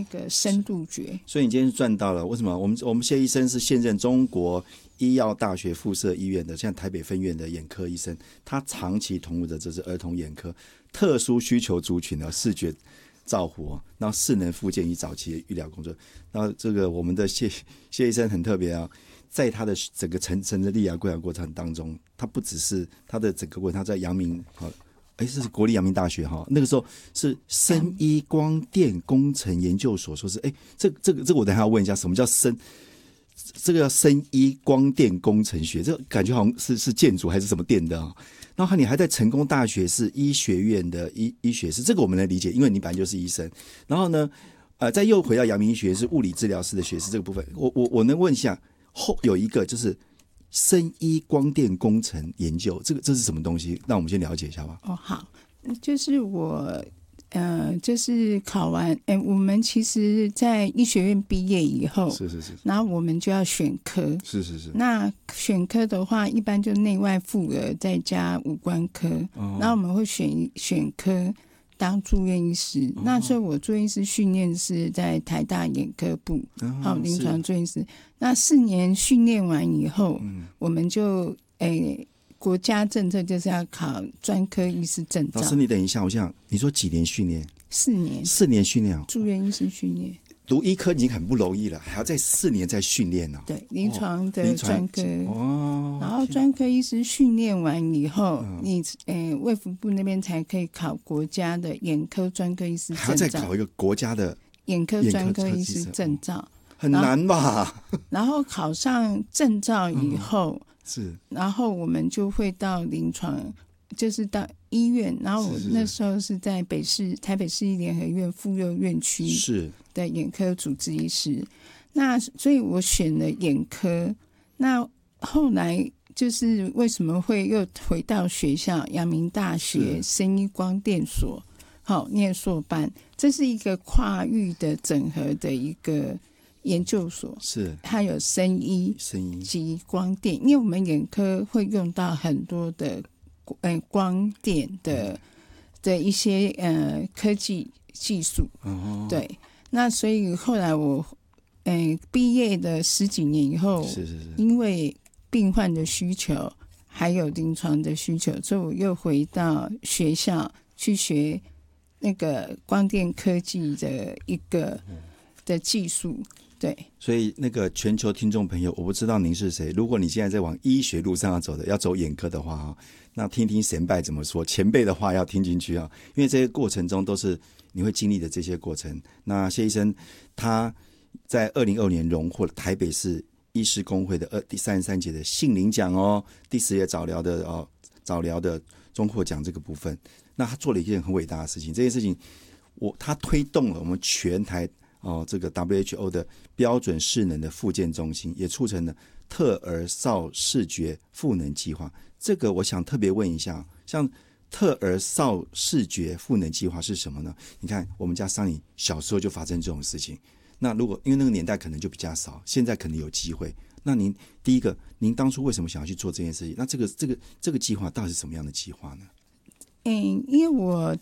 那个深度觉。 所以你今天是赚到了。为什么？我们谢医生是现任中国医药大学附设医院的，现在台北分院的眼科医生，他长期投入的这是儿童眼科特殊需求族群的视觉照护，然后势能复健与早期的医疗工作。然后这个我们的谢医生很特别啊，在他的整个成的立涯规划过程当中，他不只是他的整个过程，他在阳明这是国立阳明大学那个时候是生医光电工程研究所，说是这个我等一下要问一下，什么叫这个叫生医光电工程学，这感觉好像是建筑还是什么电的然后你还在成功大学是医学院的医学士，这个我们能理解，因为你本来就是医生。然后呢，再又回到阳明医学院是物理治疗师的学士这个部分，我能问一下，后有一个就是生医光电工程研究，这是什么东西？让我们先了解一下吧。 好，就是我就是考完，我们其实在医学院毕业以后， 是， 然后我们就要选科， 是。 那选科的话，一般就内外妇儿再加五官科，然后我们会选科当住院医师。那所以我住院医师训练是在台大眼科部，临床住院医师。那4年训练完以后，我们就国家政策就是要考专科医师证照。 老师，你等一下，我想你说几年训练？4年训练住院医师训练。 读医科已经很不容易了，还要在4年再训练对，临床的专科然后专科医师训练完以后，你卫福部那边才可以考国家的眼科专科医师证照， 还要再考一个国家的眼科专科医师证照， 很难吧？ 然后考上证照以后， 是， 然后我们就会到临床，就是到医院。然后我那时候是在台北市立联合医院妇幼院区的眼科主治医师。那所以我选了眼科。那后来就是为什么会又回到学校阳明大学生医光电所念硕班，这是一个跨域的整合的一个研究所， 是它有生医及光电，因为我们眼科会用到很多的光电的一些科技技术，对。那所以后来我毕业的10几年以后，是因为病患的需求还有临床的需求，所以我又回到学校去学那个光电科技的一个的技术。对， 所以那个全球听众朋友，我不知道您是谁，如果你现在在往医学路上要走眼科的话，那听听前辈怎么说，前辈的话要听进去因为这些过程中都是你会经历的这些过程。那谢医生他在2022年荣获了台北市医师公会的第33届的杏林奖第10届早疗的中获奖这个部分。那他做了一件很伟大的事情，这件事情他推动了我们全台这个 WHO 的标准视能的复健中心，也促成了特儿少视觉赋能计划。这个我想特别问一下，像特儿少视觉赋能计划是什么呢？你看我们家桑尼小时候就发生这种事情，那如果因为那个年代可能就比较少，现在可能有机会。那您第一个，您当初为什么想要去做这件事情？那这个计划到底是什么样的计划呢？ 因为我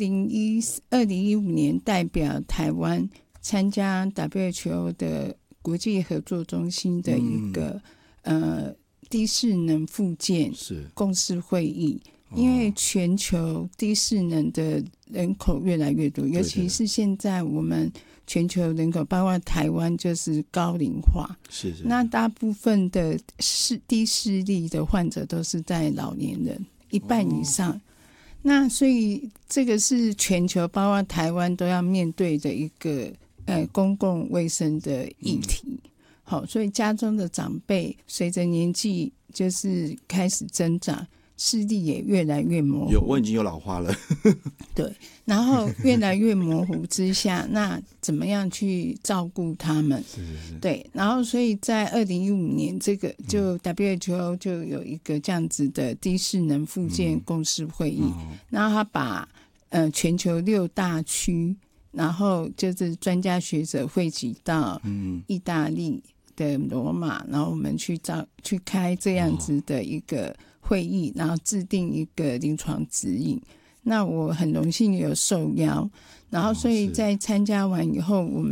2015年代表台湾参加 WHO 的国际合作中心的一个低势能复健共识会议，因为全球低势能的人口越来越多，尤其是现在我们全球人口包括台湾就是高龄化，那大部分的低视力的患者都是在老年人，1半以上。那所以这个是全球包括台湾都要面对的一个公共卫生的议题。好，所以家中的长辈随着年纪就是开始增长，视力也越来越模糊。 我已经有老花了。 对，然后越来越模糊之下，那怎么样去照顾他们？ 是。 对，然后所以在2015年，这个就 WHO 就有一个这样子的低势能复健共识会议，然后他把全球6大区，然后就是专家学者汇集到意大利的罗马，然后我们去开这样子的一个会议，然后制定一个临床指引。那我很荣幸有受邀，然后所以在参加完以后，我们